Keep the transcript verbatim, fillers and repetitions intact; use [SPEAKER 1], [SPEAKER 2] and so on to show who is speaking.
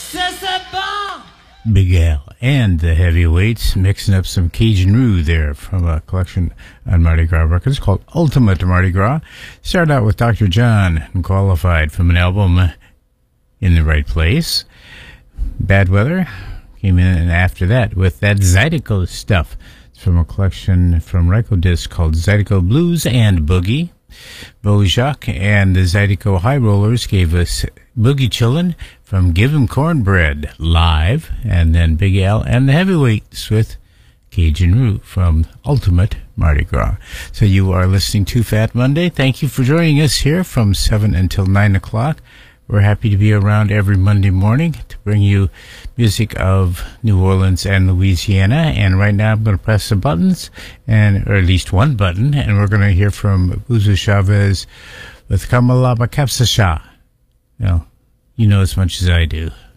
[SPEAKER 1] Big Al and the Heavyweights mixing up some Cajun Roo there from a collection on Mardi Gras Records called Ultimate Mardi Gras. Started out with Doctor John and Qualified from an album In the Right Place. Bad Weather came in after that with that Zydeco stuff. It's from a collection from Rykodisc called Zydeco Blues and Boogie. Beau Jacques and the Zydeco High Rollers gave us Boogie Chillin' from Give 'Em Cornbread live, and then Big Al and the Heavyweights with Cajun Roo from Ultimate Mardi Gras. So you are listening to Fat Monday. Thank you for joining us here from seven until nine o'clock. We're happy to be around every Monday morning to bring you music of New Orleans and Louisiana. And right now I'm going to press the buttons, and or at least one button, and we're going to hear from Bouzou Chavez with Kamalaba Kapsasha. You know, you know as much as I do.